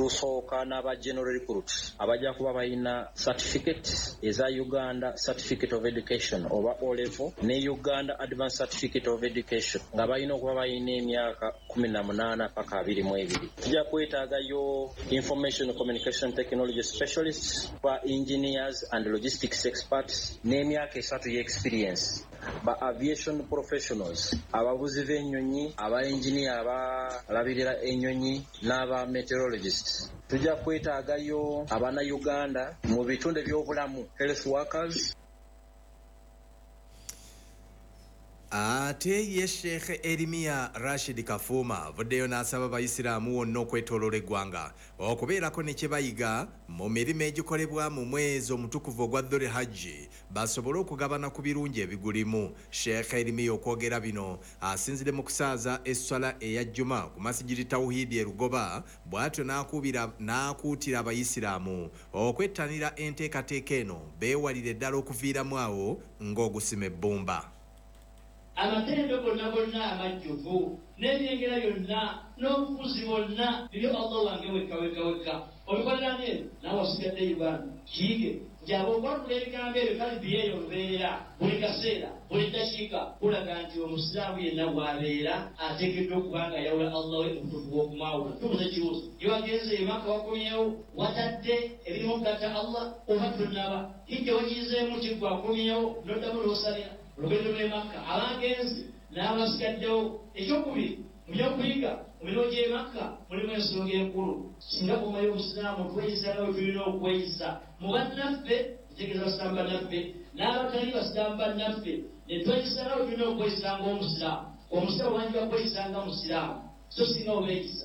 tusooka n'aba general recruits abajja kuba balina certificate eza Uganda Certificate of Education oba O-level ne Uganda Advanced Certificate of Education nga balina okuba balina emyaka 18 paka 22. Tujja kwetaagayo information communication technology specialists ba engineers and logistics experts n'emyaka 3 y'experience ba aviation professionals abavuzi b'ennyonyi aba engineer abalabirira ennyonyi n'aba meteorologists. Tujja kwetaagayo abana Uganda mu bitundu by'obulamu health workers. Ate ye Sheikh Erimia Rashid Kafuma avuddeyo n'asaba abayisiraamu wonna okwetooloola eggwanga okubeerako ne kye bayiga mu mirimu egikolebwa mu mwezi omutukuvu ogwa Dhul Hajji basobole okugabana ku birungi ebigulimu. Sheikh Erimia okwogera bino asinzire mu kusaaza esswala eya Juma ku masigiri Tawhidi e Lugoba bw'atyo n'akuutira abayisiraamu okwettanira enteekateeka eno beewalire ddala okuviiramu awo ng'ogusima ebbumba. Amatendo gonna amajjuvu n'ebyengera byonna n'obufuzi bonna bibyo Allah wange weka obikolera nero nawe osigadde Uganda kiyige gyaba okwatula ebigambo ebyo kale byeyo olubeerera buli kaseera buli dakiika kulaga nti omusiraamu yenna bw'abeera ateekeddwa okuba nga yawula Allah we obutukuvu bw'okumwawula. Tubuze ekibuuzo giwagenze emaka wakomyewo watadde ebirimu okugatta Allah oba tonnaba hijja wagizeemu kigwakomyewo n'oddamu n'osalira olugendo lw'emakka abagenzi n'abasigaddewo. Ekyokubiri mu byokuyiga mu mirimu gy'emakka mulimu ensonga enkulu. Singa omayo obusiraamu tweyisa nga bwe tulina okweyisa mu bannaffe tutegeeza basiraamu bannaffe n'abatali basiraamu bannaffe ne tweyisa nga bwe tulina okweyisa ng'omusiraamu. Omusiraamu wandiba kweyisa nga musiraamu so singa obeeyisa.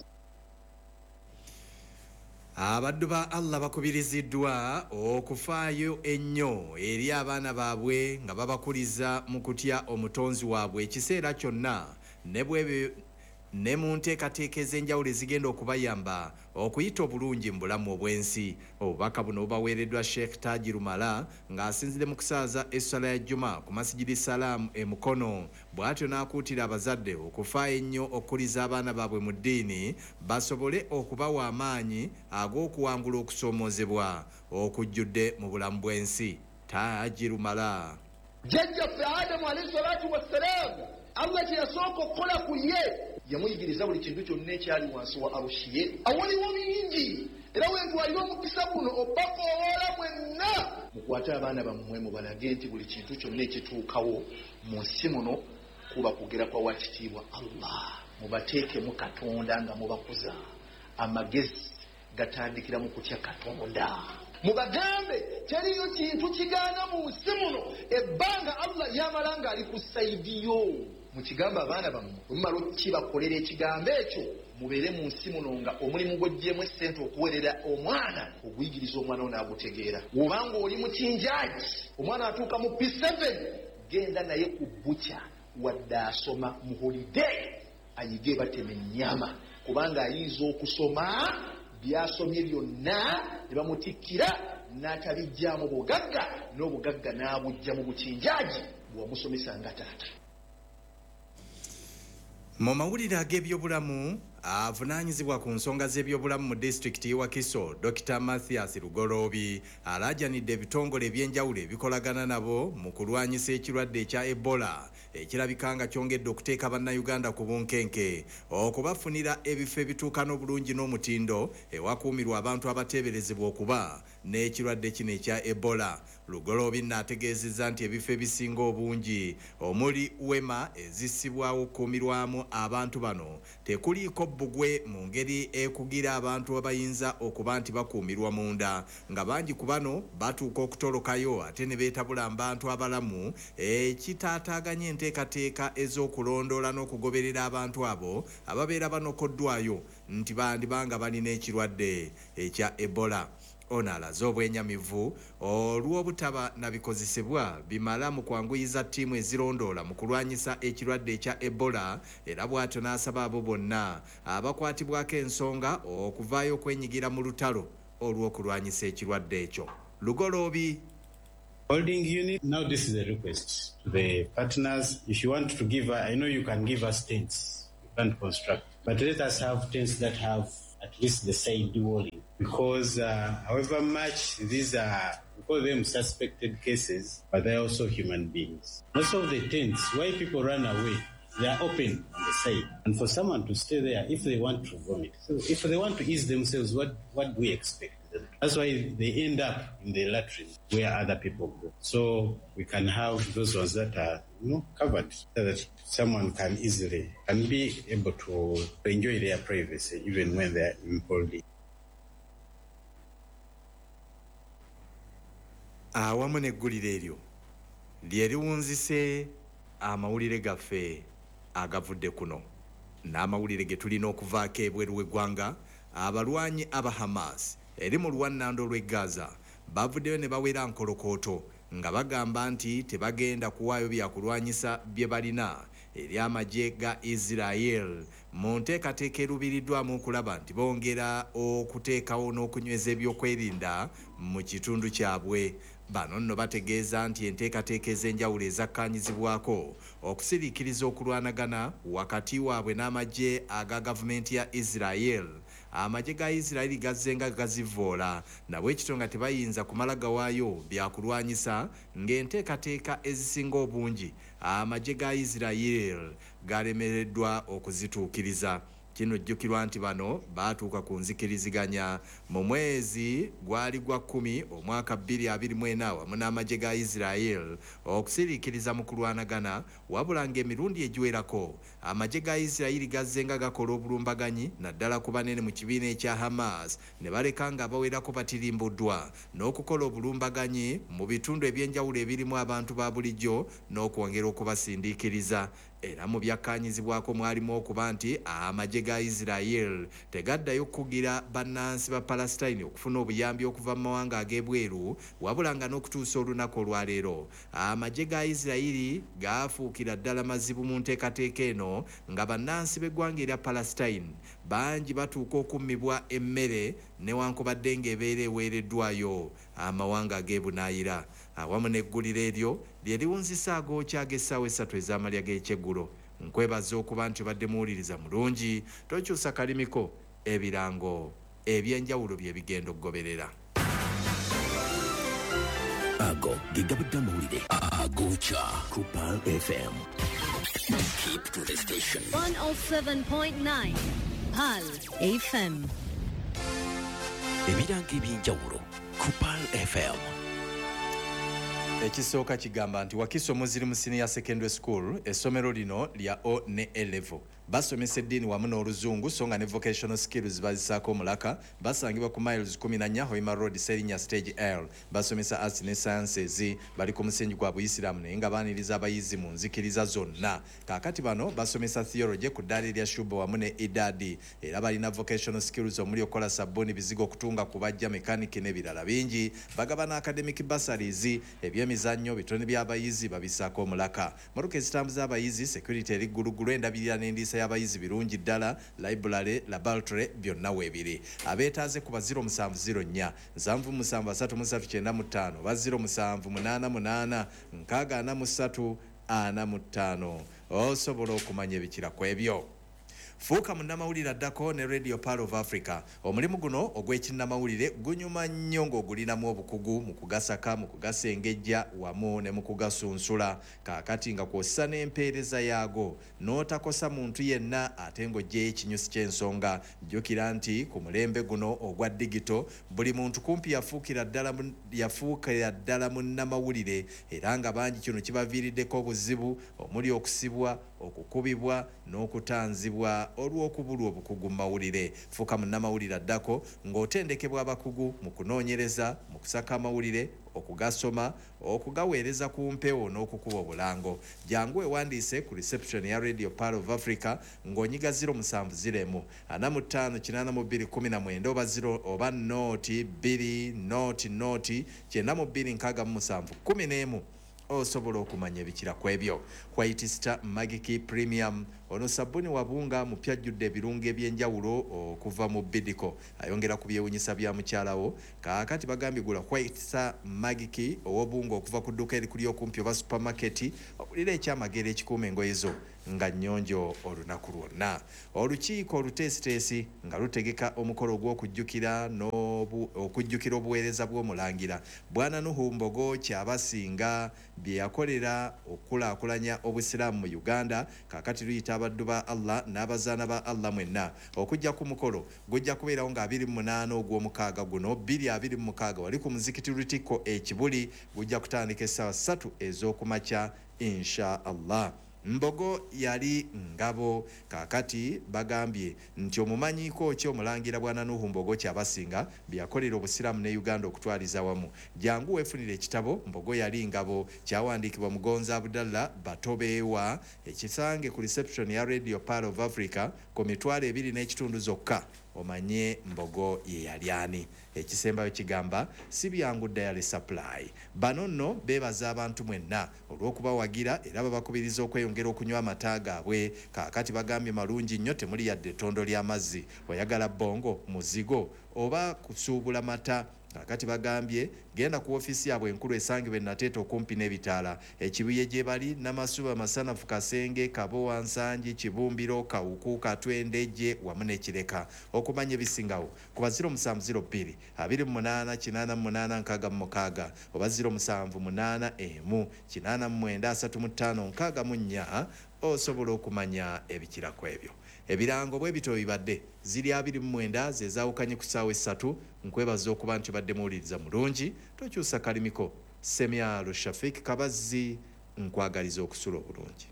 Abaddu ba Allah bakubiriziddwa okufaayo ennyo eri abaana baabwe nga babakuliza mu kutya omutonzi waabwe ekiseera kyonna ne mu nteekateeka ez'enjawulo ezigenda okubayamba okuyita obulungi mu bulamu obw'ensi. Obubaka buno bubaweereddwa Sheikh Taji Rumala ng'asinzire mu kusaaza essala ya Juma ku masigiri Salaamu e Mukono bw'atyo n'akuutira abazadde okufaayo ennyo okukuliza abaana baabwe mu ddiini basobole okubawa amaanyi ag'okuwangula okusoomoozebwa okujjudde mu bulamu bw'ensi. Taji Rumala. Jjajjaffe Adamu alayhi salaatu wassalaamu Allah kye yasooka okukola ku ye yamuyigiriza buli kintu kyonna ekyali wansi wa arushi ye. Awaliwo bingi era wentwalira omukisa guno obbakoola mwenna mukwate abaana bammwe mubalage nti buli kintu kyonna ekituukawo mu nsi muno kuba kugera kwa wakitiibwa Allah. Mubateekemu Katonda nga mubakuza. Amagezi gatandikira mu kutya Katonda. Mubagambe teriyo kintu kigaana mu nsi muno ebbanga Allah lyamala nga ali ku saidiyo. Mukigamba abaana bammwe mumala kibakolera ekigambo ekyo mubeere mu nsi muno nga omulimu gw'oggyemu essente okuwerera omwana oguyigiriza omwana ono agutegeera. Obanga oli mu kinjaaji omwana atuuka mu P7 genda naye ku bukya wadde asoma mu holiday ayige batema ennyama kubanga ayinza okusoma byasomye byonna ne bamutikkira n'atabijjaamu bugagga n'obugagga n'abujja mu bukinjaaji bwamusomesa nga taata. Mu mawulire ag'ebyobulamu avunaanyizibwa ku nsonga z'ebyobulamu mu disitulikiti y'e Wakiso Dr. Mathias Lugoloobi alaajanidde ebitongole eby'enjawulo ebikolagana nabo mu kulwanyisa ekirwadde ekya Ebola ekirabika nga kyongedde okuteeka bannayuganda ku bunkenke okubafunira ebifo ebituuka n'obulungi n'omutindo ewakuumirwa abantu abateeberezebwa okuba n'ekirwadde kino ekya Ebola. Lugoloobi n'ategeezezza nti ebifo ebisinga obungi omuli wema ezissibwawo okukuumirwamu abantu bano tekuliiko bbugwe mu ngeri ekugira abantu abayinza okuba nti bakuumirwa munda nga bangi ku bano batuuka okutolokayo ate ne beetabula mu bantu abalamu ekitaataaganya enteekateeka ez'okulondoola n'okugoberera abantu abo ababeera banokoddwayo nti bandibanga balina ekirwadde ekya Ebola. Ono alaze obwenyamivu olw'obutaba na bikozesebwa bimala mu kwanguyiza ttiimu ezirondoola mu kulwanyisa ekirwadde ekya Ebola era bw'atyo n'asaba abo bonna abakwatibwako ensonga okuvaayo okwenyigira mu lutalo olw'okulwanyisa ekirwadde ekyo. Lugoloobi. Holding unit. Now this is a request to the partners. If you want to give, I know you can give us tents. You can't construct. But let us have tents that have at least the side walling, because however much these are, we call them suspected cases, but they're also human beings. Most of the tents, why people run away, they are open on the side. And for someone to stay there, if they want to vomit, so if they want to ease themselves, what do we expect them? That's why they end up in the latrine where other people go. So we can have those ones that are covered, so that someone can be able to enjoy their privacy even when they're in holding. Awamu n'egguliro eryo lye liwunzise amawulire gaffe agavudde kuno n'amawulire ge tulina okuvaako ebweru w'eggwanga. Abalwanyi aba Hamas eri mu luwannando lw'e Gaza bavuddeyo ne bawera nkolokooto nga bagamba nti tebagenda kuwaayo byakulwanyisa bye balina eri amagye ga Israel mu nteekateeka erubiriddwamu okulaba nti bongera okuteekawo n'okunyweza ebyokwerinda mu kitundu kyabwe. Bano nno bategeeza nti enteekateeka ez'enjawulo ezakkaanyizibwako okusiriikiriza okulwanagana wakati waabwe n'amagye aga gavumenti ya Israel. Amagye ga Israel gazzenga gazivoola nabwe ekito nga tebayinza kumala gawaayo byakulwanyisa ng'enteekateeka ezisinga obungi amagye ga Israel galemereddwa okuzituukiriza. Kino jjukirwa nti bano baatuuka ku nzikiriziganya mu mwezi gwali gwa 10 omwaka 2024 wamu n'amagye ga Israel okusiriikiriza mu kulwanagana, wabula ng'emirundi egiwerako amagye ga Israel gazzenga gakola obulumbaganyi naddala ku banene mu kibiina ekya Hamas ne baleka nga bawerako batirimbuddwa n'okukola obulumbaganyi mu bitundu ebyenjawulo ebirimu abantu ba bulijjo n'okwongera okubasindiikiriza. Era mu byakkaanyizibwako mwalimu okuba nti amagye ga Israel tegaddayo kugira bannansi ba Palestine okufuna obuyambi okuva mu mawanga ag'ebweru, wabula nga n'okutuusa olunaku olwaleero amagye ga Israel gaafuukira ddala mazibu mu nteekateeka eno nga bannansi b'eggwanga erya Palestine bangi batuuka okummibwa emmere newankubadde ng'ebeera eweereddwayo amawanga ag'ebunaayira. Awamu n'egguliro eryo lye liwunzisa agookya ag'essaawa 3 ez'amalya g'ekyeggulo. Nkwebaza okuba nti obadde muwuliriza mulungi, tokyusa kalimiko, ebirango ebyenjawulo bye bigenda okugoberera. Ago gigabudde amawulire agookya ku Pal FM. Keep to the station. 107.9 Pal FM. Ebirango ebyenjawulo ku Pal FM. Ekisooka kigamba nti Wakiso Muslim Senior Secondary School essomero lino lya O ne A level basomesa eddiini wamu n'oluzungu so nga ne vocational skills bazisaako omulaka. Basangibwa ku miles 14 Hoima Road Serinya Stage L. Basomesa arts ne sciences, bali ku musingi gwa Buyisiraamu naye nga baaniriza abayizi mu nzikiriza zonna. Kaakati bano basomesa theology ku ddaala erya Shubo wamu ne Idadi, era balina vocational skills omuli okola sabbuuni, bizigo, okutunga, kubajja, mekaniki n'ebirala bingi. Bagaba na academic bursaries, ebyemizannyo, bitone by'abayizi babisaako omulaka. Motoka ezitambuza abayizi, security eri ggulugulu, endabirira n'endiisa y'abayizi birungi ddala, library, laboratory byonna weebiri. Abeetaaze ku ba 0704 77339 ba 0788 64345 osobola okumanya ebikira ku ebyo. Fuuka munnamawulire addako ne Radio Pal of Africa. Omulimu guno ogw'ekinnamawulire gunyuma nnyo ng'ogulinamu obukugu mu kugasaka, mu kugasengejja wamu ne mu kugasunsula. Kaakati nga kw'ossa n'empeereza yaago n'otakosa muntu yenna ate ng'oggyeyo ekinyusi ky'ensonga. Jjukira nti ku mulembe guno ogwa digito buli muntu kumpi yafuukira ddala munnamawulire, era nga bangi kino kibaviiriddeko obuzibu omuli okusibwa, okukubibwa n'okutanzibwa olw'okubulwa obukugu mu mawulire. Fuuka munnamawulire addako ng'otendekebwa abakugu mu kunoonyereza, mu kusaka amawulire, okugasoma, okugaweereza ku mpewo n'okukuba obulango. Jangu ewandiise ku reception ya Radio Pal of Africa ng'onyiga 0704 458219 oba 0 oba noti 2 noti 9267 osobola okumanya ebikira ku ebyo. White Star Magiki Premium, ono sabuni wabunga mupyajjudde ebirungo ebyenjawulo okuva mu Bidiko, ayongera ku byewunyisa bya mukyalawo. Kaakati bagambye gula White Star Magiki ow'obunga okuva ku dduka erikuli okumpi oba supermarket, owulira ekyamagero ekikuuma engoye zo nga nnyonjo olunaku lwonna. Olukiiko oluteesiteesi nga lutegeka omukolo gw'okujjukira obuweereza bw'omulangira Bwana Nuhu Mbogo Kyabasinga bye yakolera okukulaakulanya obusiraamu mu Uganda, kaakati luyita abaddu ba Allah n'abazaana ba Allah mwenna. Okujja ku mukolo gujja kubeerawo nga 28 ogw'omukaaga guno 2026 wali ku muzikiti Lutikko Ekibuli, gujja kutandika essaawa 3 ez'okumakya insha Allah. Mbogo yali ngabo, kaakati bagambye nti omumanyiiko ki omulangira Bwana Nuhu Mbogo Kyabasinga bye yakolera obusiraamu ne Uganda okutwaliza wamu. Jangu weefunire ekitabo Mbogo yali ngabo, kyawandiikibwa Mugonza Abdallah Batobeewa, ekisange ku reception ya Radio Power of Africa ku mitwalo 2.5 zokka omanye Mbogo ye yali ani. Ekisembayo kigamba si byangu diary supply. Bano nno beebaza abantu mwenna olw'okubawagira era babakubiriza okweyongera okunywa amata gaabwe. Kaakati bagambye malungi nnyo, temuli yadde ettondo ly'amazzi. Oyagala bongo, muzigo oba kusuubula mata, kaakati bagambye genda ku ofiisi yaabwe enkulu esangibwa Nateeta okumpi n'ebitaala. Ekibuye gye bali Namasuba, Masanafu, Kasenge, Kabowa, Nsangi, Kibumbiro, Kawuku, Katwendejje wamu n'Ekireka. Okumanya ebisingawo kuba 0702 28 88 66 oba 0781 89 35 osobola okumanya ebikirako ebyo. Ebirango bwe bito bibadde ziri 29 zezaawukanye ku ssaawa 3. Nkwebaza okuba nti badde muwuliriza mulungi, tokyusa kalimiko. Semyalo Shafik Kabazzi nkwagaliza okusula obulungi.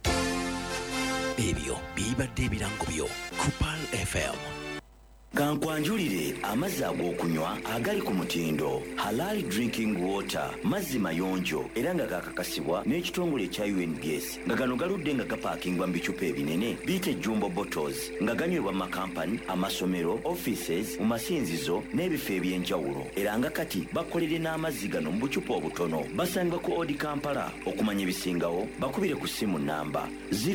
Ebyo bibadde ebirango byo ku Pal FM. Kankwanjulire amazzi ag'okunywa agali ku mutindo Halal Drinking Water, mazzi mayonjo era nga gakakasibwa n'ekitongole ekya UNBS, nga gano galudde nga gapaakingwa mu bicupa ebinene biyite jumbo bottles, nga ganywebwa mu makampani, amasomero, offices, mu masinzizo n'ebifo eby'enjawulo, era nga kati bakolere n'amazzi gano mu bucupa obutono. Basangibwa ku Odi Kampala. Okumanya ebisingawo bakubire ku ssimu namba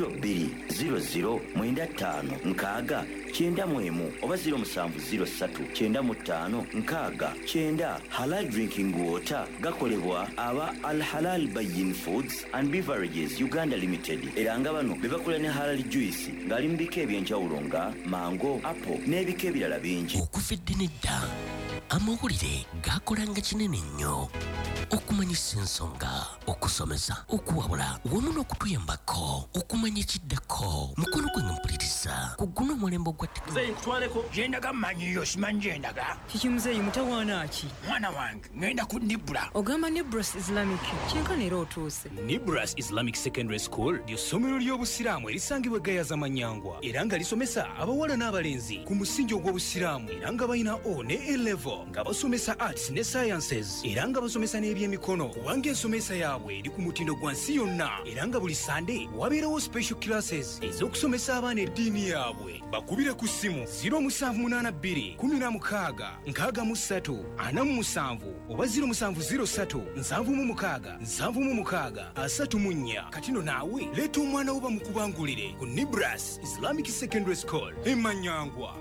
020095 oba 070395 Halal Drinking Water gakolebwa aba Al Halal Bayin Foods and Beverages Uganda Limited, era nga bano bebakola ne Halal Juice ngali mu bika ebyenjawulo nga mango, apple n'ebika ebirala bingi. Okufedde nedda amawulire gakolanga kinene nnyo okumanyisa ensonga, okusomesa, okuwabula wamu n'okutuyambako okumanya ekiddako. Mukono gwe nga mpuliriza ku guno omulembe gwa Mzeyi nkutwaleko gyendaga mmanyiyo simanyi gyendaga. Kiki muzeyi mutawaana ki? Mwana wange ngenda ku Nibra. Ogamba Nibras Islamic kyenkana era otuuse. Nibras Islamic Secondary School ly'essomero ly'obusiraamu erisangibwa Gayaza Manyangwa, era nga lisomesa abawala n'abalenzi ku musingi ogw'obusiraamu, era nga balina O ne A-level, nga basomesa arts ne sciences, era nga basomesa n'ebyemikono, kubanga ensomesa yaabwe eri ku mutindo gwa nsi yonna, era nga buli Sunday wabeerawo special classes ez'okusomesa abaana eddiini yaabwe. Bakubire ku ssimu 0782 16 63 47 oba 0703 76 76 34. Kati nno naawe leeta omwana wo bamukubangulire ku Nibras Islamic Secondary School Manyangwa.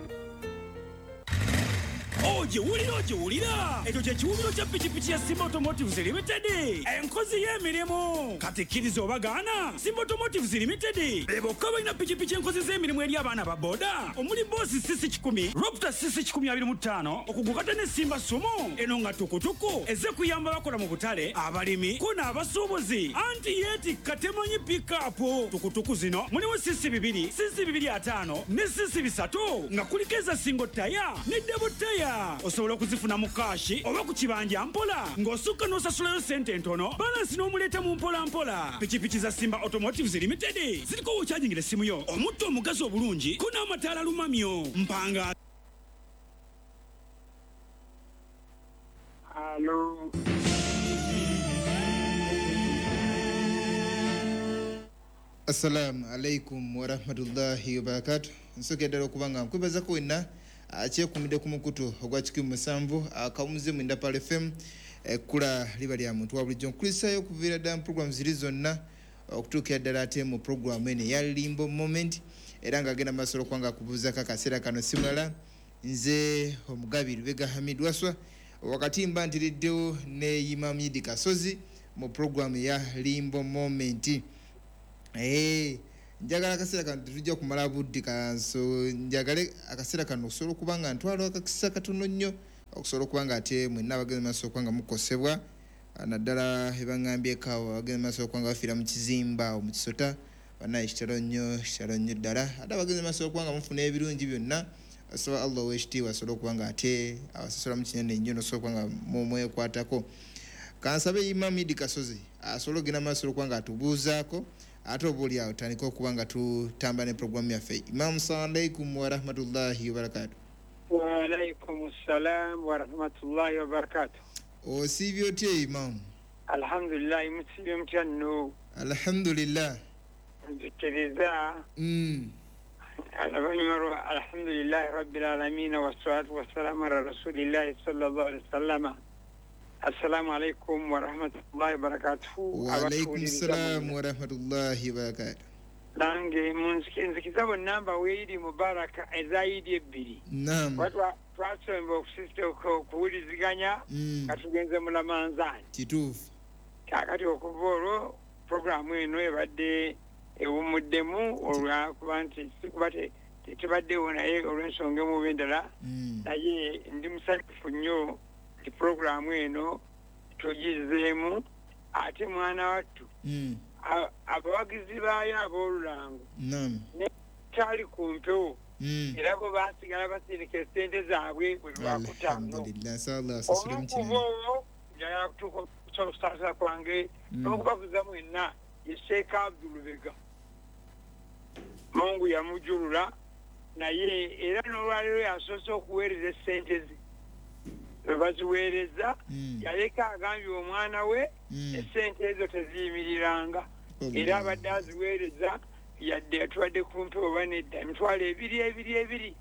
Ojewulira ekyo kyekiwumiro kya pikipiki ya Simba Automotives Limited, enkozi y'emirimu. Kati kkiriza obagaana, Simba Automotives Limited bebokka balina pikipiki enkozi z'emirimu eri abaana ba boda, omuli Boost CC10, Raptor CC1025, okugukata ne Simba Sumo, eno nga tukutuku eze kuyamba bakola mu butale, abalimi ko n'abasuubuzi. Anti yeetikka temanyi pikapu. Tukutuku zino mulimu CC2, CC2.5 ne CC3 nga kuliko eza single taya ne double taya. Osobola okuzifuna mu kashi oba ku kibanja mpola ng'osukka n'osasulayo sente entono, balansi n'omuleeta mu mpola mpola. Pikipiki za Simba Automotives Limited ziriko wokyajingira essimu yo, omutto omugazi obulungi ko n'amataala lumamyo. Mpanga Hello. Assalamu alaikum wa rahmatullahi wa barakatuh. Nsokedera okubanga nkwebaza ko wenna akyekumidde ku mukutu ogwa 17 akawumuze mu Ndapala FM kula liba lya muntu wa bulijjo nkulisayo okuviira ddala mu program ziri zonna okutuukira ddala ate mu program ene ya Limbo Moment, era nga agenda masolo kwanga kubuuzako akaseera kano simulala nze omugabi Lubega Hamid Waswa wakati mbantiriddewo ne Imam Idi Kasozi mu program ya Limbo Moment. njagala akaseera kano tujja kumala budde kanso njagale akaseera kano okusobola okuba nga ntwala akakisa katono nnyo okusobola okuba nga ate mwenna abagenzi maaso okuba nga mukosebwa naddala ebaŋŋambyeko abo abagenzi maaso okuba nga bafiira mu kizimba mu kisota banaye kitalo nnyo ddala ate abagenzi maaso okuba nga mufuna ebirungi byonna asaba Allah ow'ekitiibwa asobole okuba nga ate abasasulamu kinene nnyo nosobola okuba nga mwekwatako kansabe Imam Idi Kasozi asobole okugenda maaso okuba nga atubuuzaako ate obuuli awo tutandika okuba nga tutamba ne programu yaffe. Imam, assalamu alaikum warahmatullahi wabarakatuh. Wa alaikum assalam warahmatullahi wabarakatuh. Osiibye otya Imam? Alhamdulillah, musiibye mutya nno? Alhamdulillah. Nzikiriza alhamdulillahi rabbil alamin wassalatu wassalamu ala rasulillahi sallallahu alaihi wasallam. Assalamu alaikum wa rahmatullahi wa barakatuh. Wa alaikum assalam wa rahmatullahi wa barakatuh. Nange nzikiza bonnamba weeri mubaraka ezaidi ebbiri. Naam. Watu twasomba okusisita okuwuliziganya nga tugenze mu Lamanzaani. Kituufu. Kakati okuva olwo programu eno ebadde ewumuddemu olwakuba nti sikuba tebaddewo naye olw'ensonga emuba endala naye ndi musanyufu nnyo ti programu eno tugizeemu ate mwana wattu abawagizi baayo ab'olulango nekyali ku mpewo era bo basigala basirika esente zaabwe bwe lwakutaano olukuba olwo njagala kutuuka okusaasira kwange n'okubabuza mwenna ye Sheikh Abdulubega Mungu yamujulula naye era n'olwaliro yasoose okuweereza esente ze baziweereza yaleka agambye omwana we esente ezo teziyimiriranga era abadde aziweereza yadde yatwadde ku mpewo oba nedda emitwalo ebiri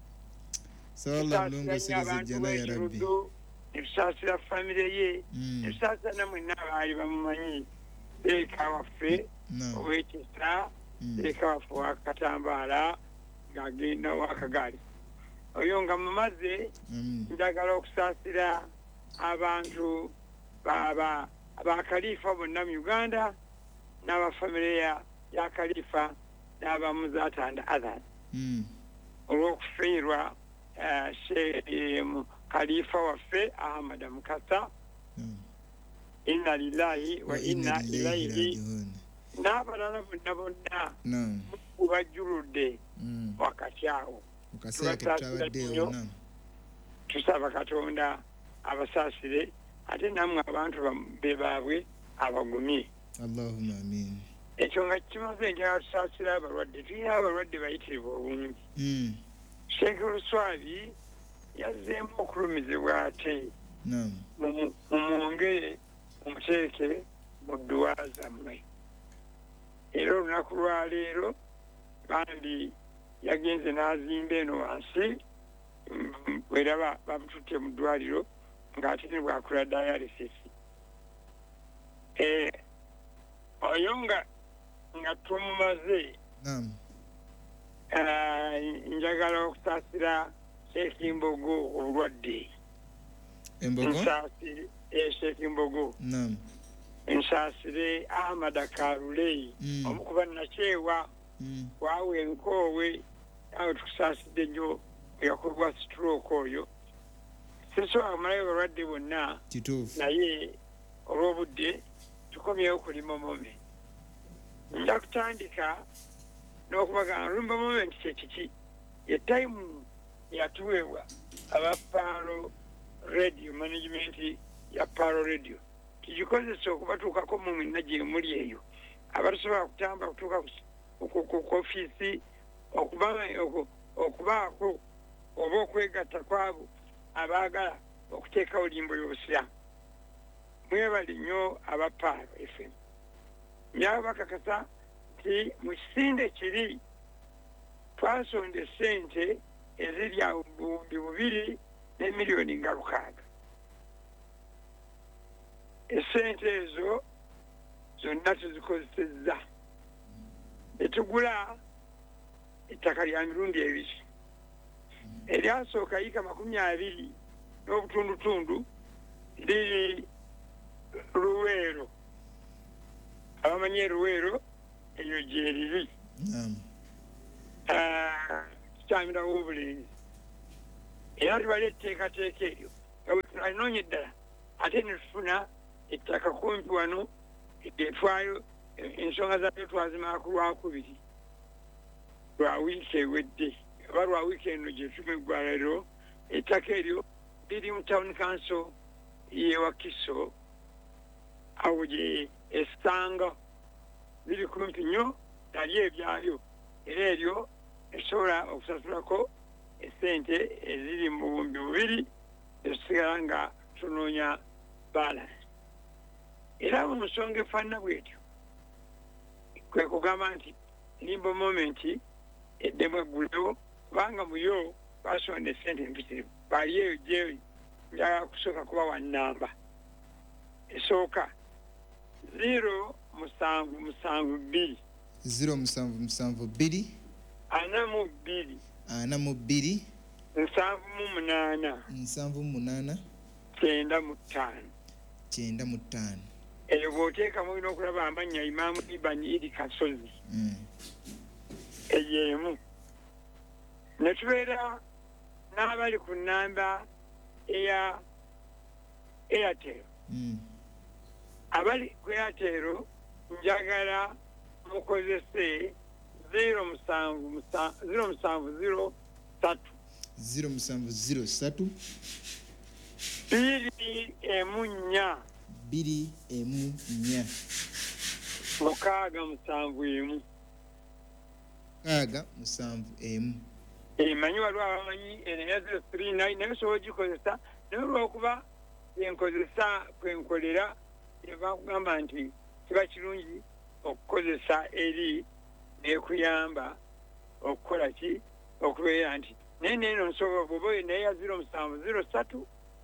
netusaasira famire ye netusaasira namwenna abaali bamumanyi seeka waffe owekisa seeka waffe wakatambaala ng'agenda wakagaali oyo nga mumaze njagala okusaasira abantu ba Khalifa bonna mu Uganda n'abafamire ya Khalifa n'abamuzatanda others olw'okufiirwa Khalifa waffe Ahmad Mukasa inna lillahi wa inna ilaihi n'abalala bonna mukubajjuludde wakati awo tusaba Katonda abasaasire ate namwe abantu be baabwe abagumye. Allahumma amin. Ekyo nga kimaze njagala tusaasira abalwadde tulina abalwadde bayitirivu obungi. Sheikh Luswabi yazzeemu okulumizibwa ate mumwongere mumuteeke mu dduwa zammwe era olunaku lwaleero bandi yagenze n'azimba eno wansi era bamututte mu ddwaliro ng'ate ne bwakula dialysis oyo nga tumumaze njagala okusaasira Sheikh Mbogo obulwadde Sheikh Mbogo nsaasire Ahmad Karulei omukuba nakyewa waawe enkoowe awo tukusaasidde nnyo yakolwa stroke oyo sisobola kumalayo balwadde bonna naye olw'obudde tukomyewo kulima mome nja kutandika n'okubagana lumba moment kyekiki ye time yatuweebwa aba Paro radio management ya Paro radio tugikozesa okubatuukako mu mwenna gye muli eyo abatusobola kutamba kutuuka ku ofiisi okubaako oba okwegatta kwabo abaagala okuteekawo limbo y'obusiramu mwebali nnyo aba Paro FM nyaba bakakasa nti mu kisinde kiri twasonda essente eziri awo $2 miliyoni nga 6. Essente ezo zonna tuzikozesezza etugula ettaka lya mirundi 2 eryasooka yiika 20 n'obutundutundu liri Luweero abamanyi Luweero eyo gye riri kikyamirawo obulenzi era tubale etteekateeka eryo alinoonye eddala ate netufuna ettaka kumpi wano etwayo ensonga zatyo twazimaako lwakubiri lwa wiiki ewedde oba lwa wiiki eno gye tuma eggwaliro ettaka eryo liri mu town council y'ewakiso awo gye esanga liri kumpi nnyo nali ebyayo era eryo esobola okusasulako esente eziri mu buwumbi bubiri ezisigala nga tunoonya balance era mu nsonga efaanana bwetyo kwe kugamba nti limbo momenti eddemu eggulewo kubanga muyo basonda esente empitirivu bali eyo gyeyo njagala kusooka kuba wa nnamba esooka 07772 07772 42 42 78 78 95 eyo bw'oteekamu olina okulaba amannya imaamu ibani idi kasozi eyo emu ne tubeera n'abali ku nnamba eya Airtel abali ku Airtel njagala mukozese 0703 biri emu nnya mukaaga musanvu emu emanyi waliwo abamanyi eneya 039 naye osobola ogikozesa naye olwokuba yenkozesa kwenkolera ebakugamba nti kiba kirungi okukozesa eri nekuyamba okukola ki okubeera nti naye neeno nsobola bwoba neya 0703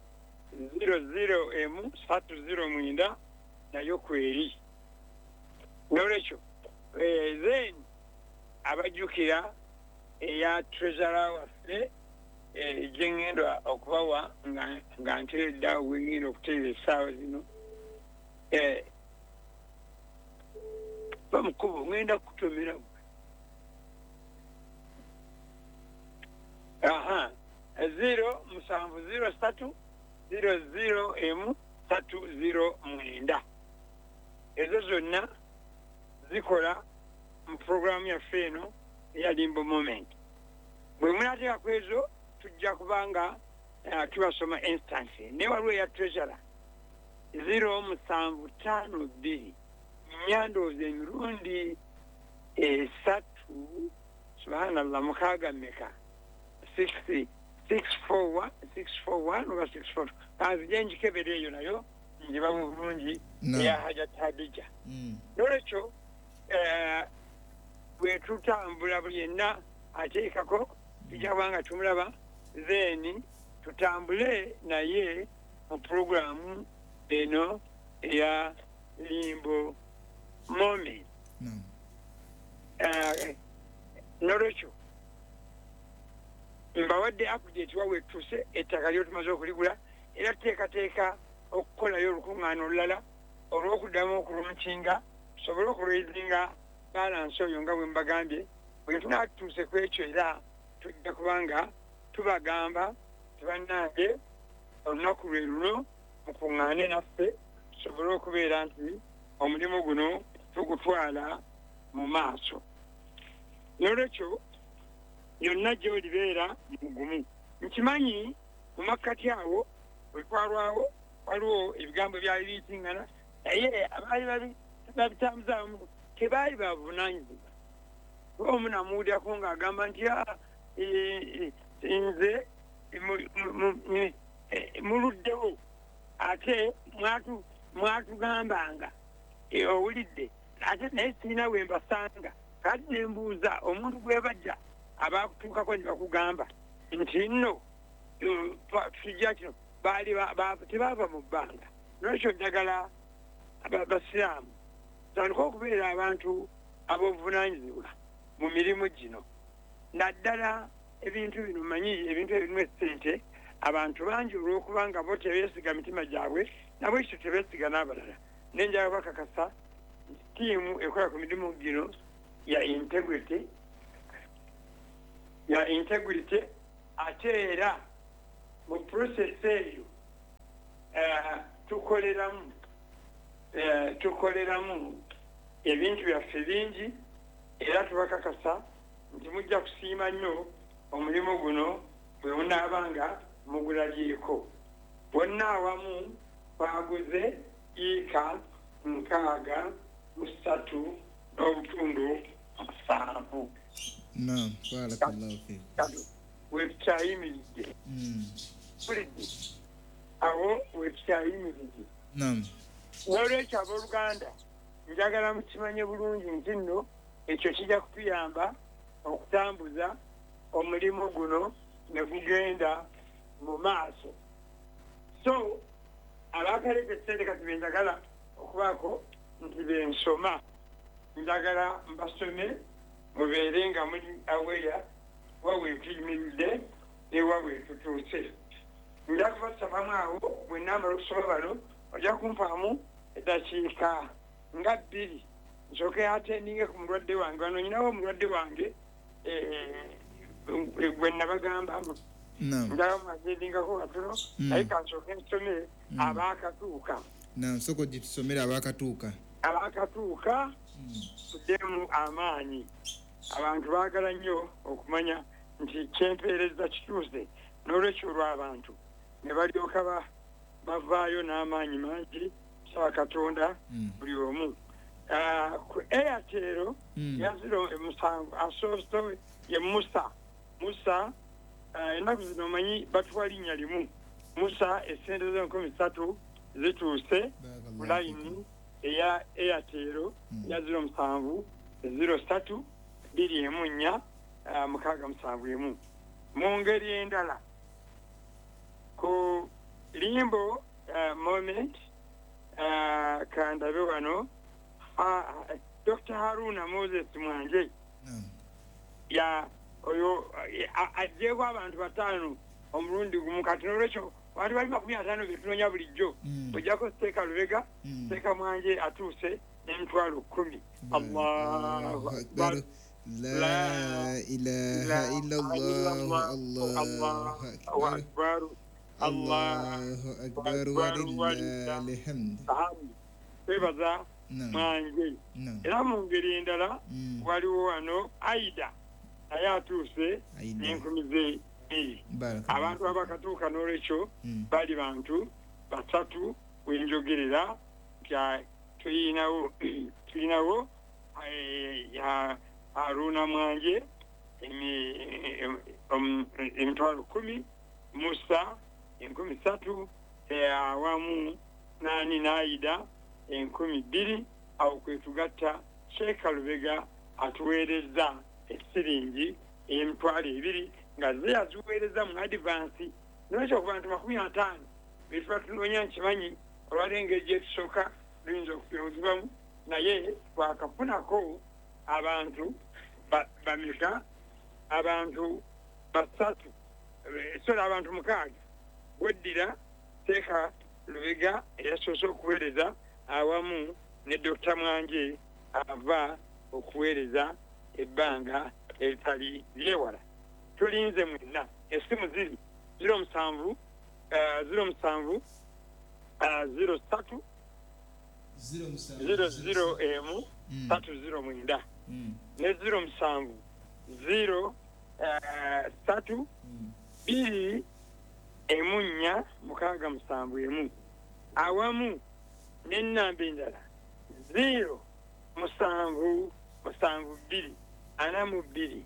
00M309 nayo kweri nolwekyo then abajjukira eya treasurer waffe gyengenda okubawa nga nteredda wengenda okuteera essaawa zino bamukubo ngenda kutomera 0703 00M309 ezo zonna zikola mu programu yaffe eno eya limbo moment bwe munateeka ku ezo tujja kubanga tubasoma instance naye waliwo eya treasurer 0752 nyandooza emirundi 3 subhanallah mukaaga mmeka 641 oba 642 kanzije njikebera eyo nayo njiba mu bulungi eya Hajat Hadija nolwekyo bwe tutambula buli yenna ateekako tujja kubanga tumulaba then tutambule naye mu programu eno eya limbo moment nolwekyo mbawadde update wa wetuuse ettaka lyo tumaze okuligula era tuteekateeka okukolayo olukuŋŋaana olulala olw'okuddamu okulunkinga tusobole okulwezinga balansi oyo nga bwe mbagambye bwe tunaatuuse ku ekyo era tujja kubanga tubagamba tubannange olunaku lwe luno mukuŋŋaane naffe tusobole okubeera nti omulimu guno tugutwala mu maaso nolwekyo yonna gy'olibeera mugumu nkimanyi mu makkati awo wetwalwawo waliwo ebigambo byali biyitiŋŋana naye abaali babitambuzaamu tebaali babuvunaanyizibwa omu namuwulyako ng'agamba nti nze muluddewo ate mwatugambanga owulidde ate naye sirina we mbasanga kati ne mbuuza omuntu gwe bajja abakutuukako ne bakugamba nti nno tujja kino tebaava mu bbanga nolwekyo njagala basiraamu tandika okubeera abantu ab'obuvunaanyizibwa mu mirimu gino naddala ebintu bino manyi ebintu ebirimu essente abantu bangi olw'okuba nga bo tebeesiga mitima gyabwe nabwe ekyo tebeesiga n'abalala nenjala bakakasa nti tiimu ekola ku mirimu gino ya integrity ya integrity ate era mu process eyo tukoleramu ebintu byaffe bingi era tubakakasa nti mujja kusiima nnyo omulimu guno bwe munaabanga mugulalyeko. Bonna awamu baguze yiika 63.7. Naam, barakallahu fiik. Wetukyayimiridde. Awo wetukyayimiridde. Naam. N'olwekyo abooluganda njagala mukimanye bulungi nti nno ekyo kijja kutuyamba okutambuza omulimu guno ne gugenda mu maaso. So abakalekesedde kati benjagala okubaako nti bensoma njagala mbasome mubeere nga muli aweya wawe tuyimiridde ne wawe tutuuse. Nja kubasabamu awo bwe nnamala okusoma bano ojja kumpaamu eddakiika nga 2 nsooke atendinge ku mulwadde wange. Wano nyinawo omulwadde wange gwe nabagambamu njala mwatendingako katono naye kansooke nsomere abaakatuuka. Soko gitusomera abaakatuuka tuddemu amaanyi. Abantu baagala nnyo okumanya nti kyempeereza kituuse, n'olwekyo olw'abantu ne balyoka bavaayo n'amaanyi mangi saba Katonda buli omu. Ku Airtel yaziro 7 asoose ye Musa ennaku zino omanyi batuwa linnya limu. Musa essente ze 3,000 zituuse ku layini eya Airtel ya 070324 mu ngeri endala ku limbo moment kandabe wano Dr. Haruna Moses Mwanje ya oyo ajjeeko abantu 5 omulundi gumu. Kati n'olwekyo wali 50 betunoonya bulijjo ojjako Steeka Lubega, Steeka Mwanje atuuse n'emitwalo 10. Allahu akbar. La ilaha illallah. Allahu akbar. Allahu akbar walillahil hamd. Twebaza Mwanje. Era mu ngeri endala waliwo wano Aida naye atuuse n'enkumi ze 2. Abantu abakatuuka n'olwekyo bali bantu 3 wenjogerera tulinawo Haruna Mwanje emitwalo 10, Musa 3,000, awamu nani Naida 2,000. Awo kwetugatta Sheeka Lubega atuweereza esiringi emitwalo 2 nga ze aziweereza mu advance. N'ekyo ku bantu 50 betuba tunoonya nkimanyi olwali engeri gyetusooka luyinza okuzibamu naye twakafunako abantu bameka abantu 3 abantu 6 weddira Steeka Lubega eyasoose okuweereza awamu ne Dr. Mwanje ava okuweereza ebbanga eritali lyewala. Tulinze mwenna esimu ziri 07 03 00 309 ne 07 03 2 emunya 671 awamu n'ennamba endala 0 7 2 42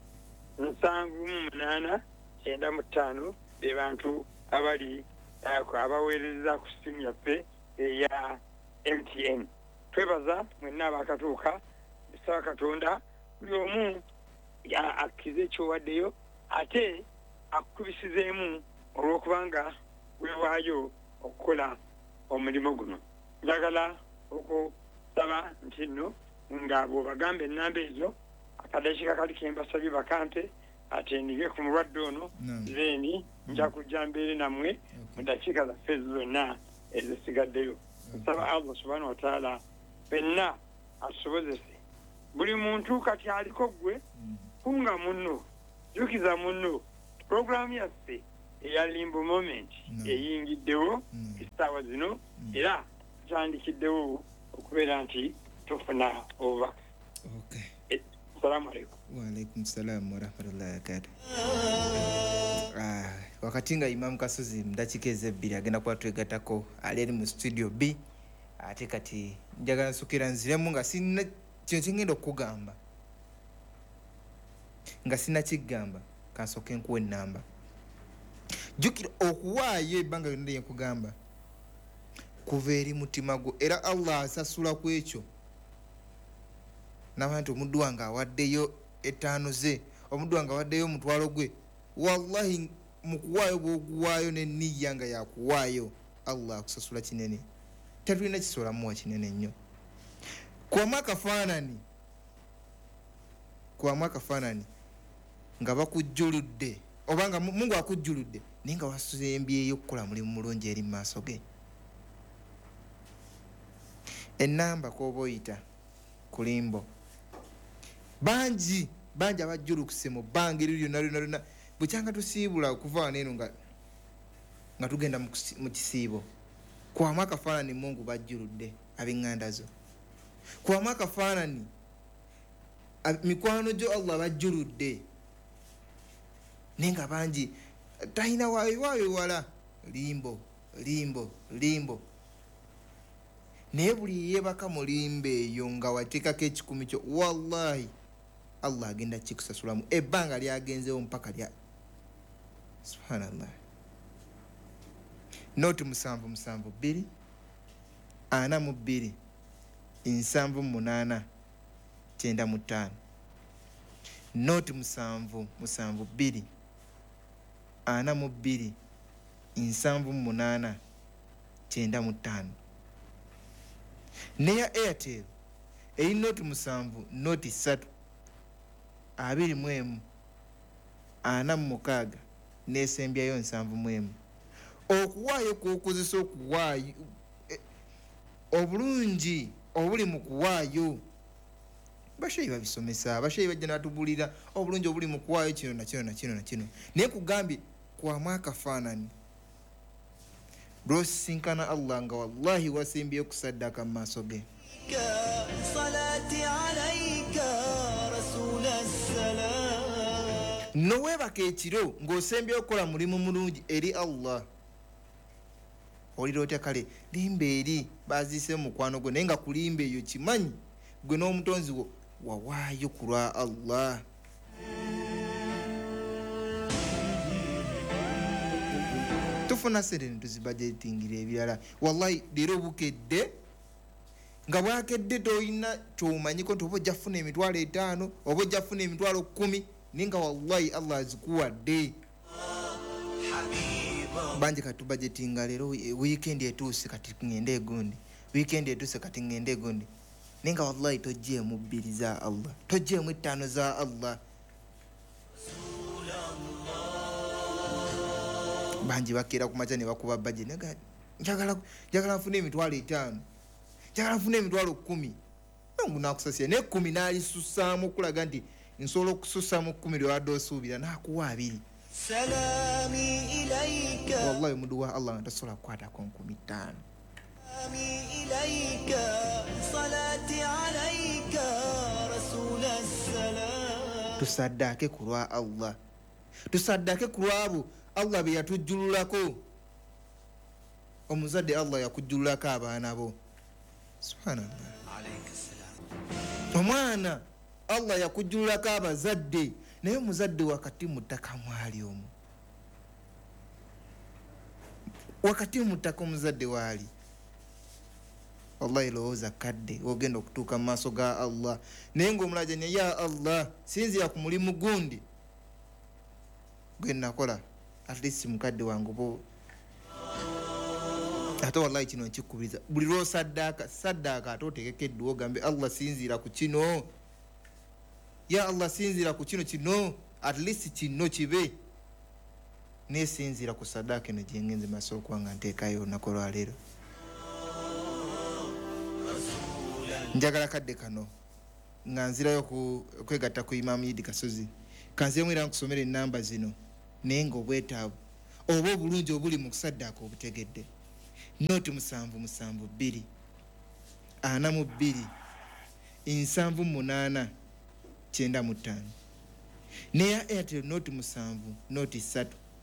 7 8 be bantu abali abaweereza ku simu yaffe eya MTN. Twebaza mwenna abakatuuka bisaba Katonda buli omu akize ekyowaddeyo ate akubisizeemu olw'okubanga weewaayo okukola omulimu guno. Njagala okusaba nti nno nga bw'obagamba ennamba ezo akadakiika kali kembasabye bakampe atendike ku mulwadde ono zeeni nja kujja mbeere nammwe mu dakiika zaffe zonna ezisigaddeyo. Nsaba Allah subhanahu wa ta'ala benna asobozese buli muntu kati aliko gwe kunga munno jukiza munno program yaffe eya limbo moment eyingiddewo essaawa zino era tutandikiddewo okubeera nti tufuna obubaka. Assalamu alaikum. Wa alaikum salam wa rahmatullahi wa barakatuh. Wakati nga Imam Kasozi mdakika ezebbiri agenda kuba twegattako ali mu studio B ate kati njagala nsukira nziremu nga sinna kino kingenda okugamba nga sinna kigamba kansooke nkuwa ennamba jjukira okuwaayo ebbanga lyonna lyenkugamba kuva eri mutima gwo era Allah asasula ku ekyo n'abantu omuddu wange awaddeyo ettaano ze omuddu wange awaddeyo omutwalo gwe wallahi mu kuwaayo bw'oguwaayo n'enniya nga yakuwaayo Allah akusasula kinene tetulina kisolamuwa kinene nnyo kuwamu akafaanani nga bakujjuludde oba nga Mungu akujjuludde naye nga wasembyeyo okukola mulimu mulungi eri mu maaso ge. Ennamba k'oba oyita ku limbo bangi abajjulukuse mu bbanga eri lyonna bukyanga tusiibula okuva wano eno nga tugenda mu kisiibo kuwamu akafaanani Mungu bajjuludde ab'eŋŋanda zo kuwamu akafaanani mikwano gyo Allah bajjuludde naye nga bangi talina waayo wala limbo naye buli yeebaka mu limbo eyo nga wateekako ekikumi kyo wallahi Allah agenda kikusasulamu ebbanga lyagenzeewo mpaka lya subhanallah. Noti 772 42 78 95 noti 772 42 78 95 neya Airtel eyi noti 7 noti 3 21 46 nesembyayo 71 okuwaayo kwokozesa okuwaayo obulungi obuli mu kuwaayo bashayi babisomesa bashayi bajja natubulira obulungi obuli mu kuwaayo kino na kino naye kugambye kwamu akafaanani lwosinkana Allah nga wallahi wasembyeyo kusaddaka mu maaso ge. Noweebaka ekiro ng'osembyeyo okukola mulimu mulungi eri Allah olira otya kale limba eri baziise mu mukwano gwo naye nga ku limba eyo kimanyi gwe n'omutonzi wo wawaayo ku lwa Allah. Tufuna sente netuzibajetingira ebirala wallahi leero bukedde nga bwakedde toyina kyomanyiko nti oba ojja kufuna emitwalo 5 oba ojja kufuna emitwalo 10 naye nga wallahi Allah azikuwadde. Banji kati tubajetinga leero weekend etuuse kati ngende egundi naye nga wallahi tojjeemu 2 za Allah tojjeemu 5 za Allah. Banji bakira ku macha ne bakuba baje naga njagala nfune emitwalo 5 njagala nfune emitwalo 10 Mungu nakusasira ne 10 nalisussaamu okulaga nti nsobola okusussaamu 10 lwadde osuubira nakuwa 2 salami ilaika wallahi mudu wa Allah tasola kwata ku 5 salami ilaika salati alaika rasulas salam tusaddake ku lwa Allah tusaddake ku lwabo Allah be yatujjululako omuzadde Allah yakujjululako abaana bo subhanallah alayka salam omwana Allah yakujjululako abazadde naye omuzadde wakati mu ttaka mwali omu wakati mu ttaka omuzadde waali wallahi lowooza kadde ogenda okutuuka mu maaso ga Allah naye ng'omulajanya ya Allah sinzira ku mulimu gundi gwe nakola at least mukadde wangu bo ate wallahi kino nkikubiriza buli lwo saddaaka ate otegekeddwa ogambe Allah sinzira ku kino ya Allah sinzira ku kino at least kino kibe nesinzira ku saddaaka eno gyengenze maaso okuwanga nteekayo olunaku lwaleero. Njagala kadde kano nga nzirayo kwegatta ku Imam Idi Kasozi kanze mwera nkusomera enamba zino naye ng'obwetaavu oba obulungi obuli mu kusaddaaka obutegedde noti 772 42 78 95 neya Airtel noti 7 noti 3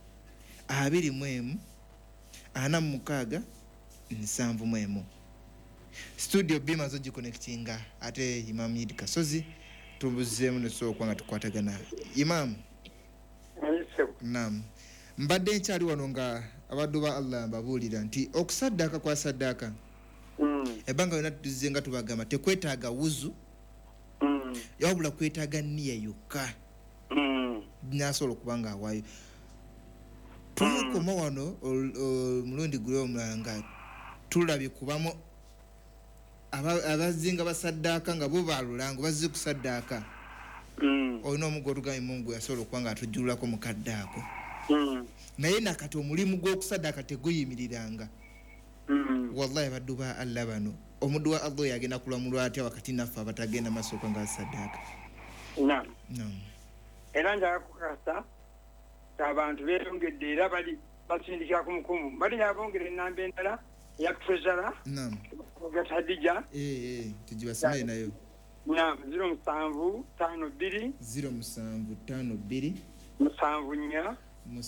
21 46 71 studio bima zo giconnectinga ate Imam Yid Kasozi tubuzeemu nesooka nga tukwatagana Imam. Naam. Mbadde nkyali wano nga abaddu ba Allah mbabuulira nti okusaddaaka kwa saddaaka ebbanga yonna tuzize nga tubagamba tekwetaaga wuzu yawabula kwetaaga nniya yokka nasobola okuba nga awaayo. Tukoma wano omulundi guli omulala nga tulabye kubamu abazinga basaddaaka nga bo baalulango bazze kusaddaaka olina omugo otugambe Mungu yasobola okuba nga atujjululako mukadde ako naye nakati omulimu gw'okusaddaaka teguyimiriranga. Wallahi baddu ba Allah bano omuddu wa Allah yagenda kulamulwa atya wakati naffe abatagenda masooka nga asaddaaka. Era njagala kukasa abantu beeyongedde era bali basindikira ku mukumu bali abongera ennamba endala ya treasurer Hadija tujibasome nayo 0752 74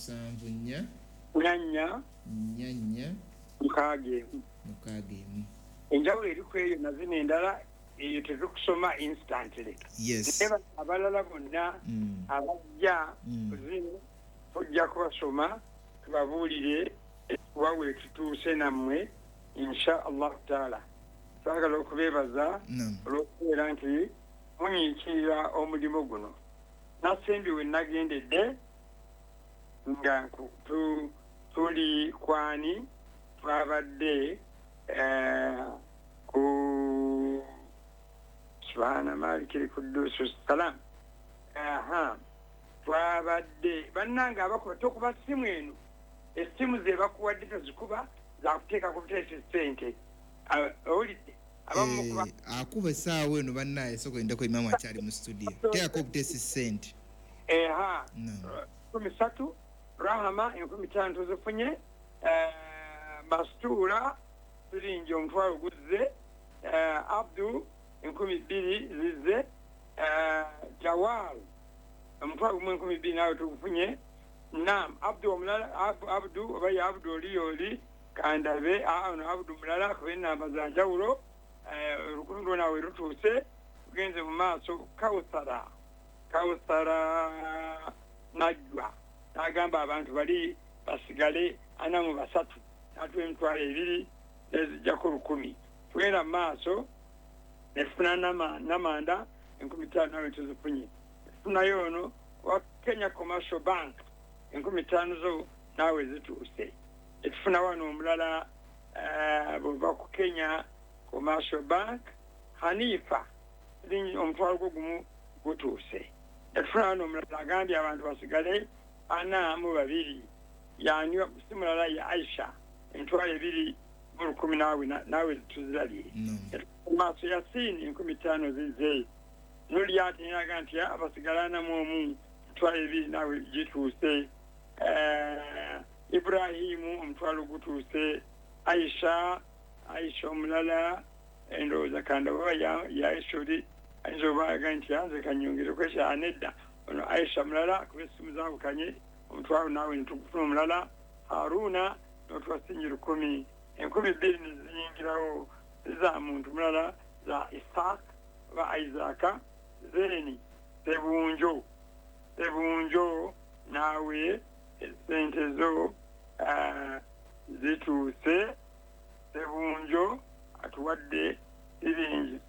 nyanya mukagemu enjawulo eri ku eyo nazino endala eyo tetukusoma instantly. Eba abalala bonna abajja zino tujja kubasoma tubabuulire wawe tutuuse nammwe insha Allah taala. Twagala okubeebaza olw'okubeera nti munyiikirira omulimu guno. Nasembi we nagendedde nga tuli kwani twabadde ku subhana malikil kudus salam twabadde bannanga abakuba tokuba simu eno essimu ze bakuwadde tozikuba zakuteeka ku buteesi ssente owulidde akuba essaawa eno bannaye soko endako Imamu akyali mu studio teekako obuteesi ssente 13 rahama 15 tuzifunye Mastuura siringi omutwalo guzze Abdu 12 zizze Jawal omutwalo gumwe 12 nawe tugufunye. Naam Abdu omulala Abdu oba ya Abdu oli kandabe ono Abdu mulala kuba ennamba za njawulo olukundu nawe lutuuse tugenze mu maaso. Kawusara najjwa n'agamba abantu bali basigale 43 n'atuwa emitwalo 2 nezijjako 100 tugenda mu maaso nefuna namanda 15 nawe tuzifunye. Efunayo ono wa Kenya Commercial Bank 15 zo nawe zituuse. Etufuna wano omulala bwova ku Kenya Commercial Bank Hanifa omutwalo gwo gumu gutuuse. Etufuna wano omulala agambye abantu basigale 42 yanywa simulala ya Aisha emitwalo 210 nawe tuzirabye. Maaso ya Sini 15 zizze nuli ati nyaga nti abasigala mu mitwalo 2 nawe gituuse. Ibrahimu omutwalo gutuuse. Aisha omulala endowooza kandaba ya Aishori ayinza aga nti anze kanyongere kwesha anedda ono Aisha mulala kuba essimu zaabukanye omutwalo nawe netugufuna omulala. Haruna n'otwasingira 10 12 neziyingirawo za muntu mulala za Isaac oba Isaac zeni Sebunjo nawe esente zo zituuse. Sebunjo atuwadde siringi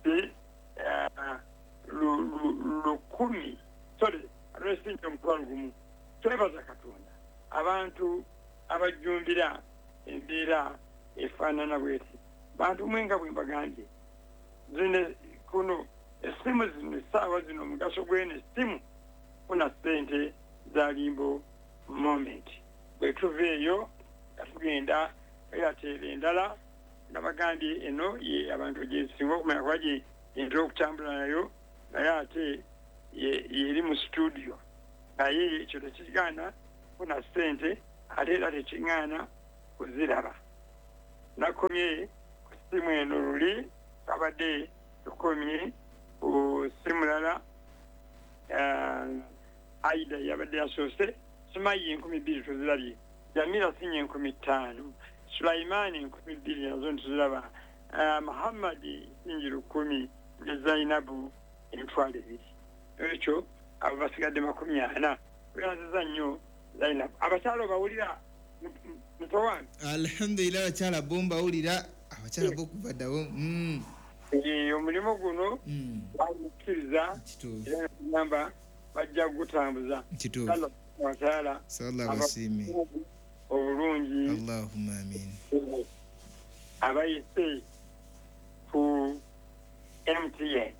10 alwesinja omutwalo gumu. Twebaza Katonda abantu abajjumbira embeera efaanana bweti bantu mwenga bwe mbagambye zine kuno essimu zino essaawa zino omugaso gw'eno essimu funa ssente za limbo moment. Bwe tuva eyo nga tugenda Airtel endala nabagambye eno ye abantu gyesinga okumanya kuba gyentera okutambula nayo naye ate yeri mu studio naye ekyo tekigaana kufuna ssente ate era tekigaana kuziraba. Nakomye ku ssimu eno luli kabadde tukomye ku ssimu lala Aida yabadde yasoose Sumayi 2,000 tuzirabye, Jamila sinye 5,000, Sulaimani 2,000 nazo ntuziraba, Muhammad sinji 10,000 ne Zainabu 2,000. Ekyo abo basigadde 40. Kuyanziza nnyo Zainabu. Abakyala bawulira mutowani? Alhamdulillah abakyala bomba bawulira, abakyala bokuva ddawo. Omulimu guno bamukkiriza era namba bajja gutambuza. Abakyala obulungi Allahumma amin. Abayise ku MTN.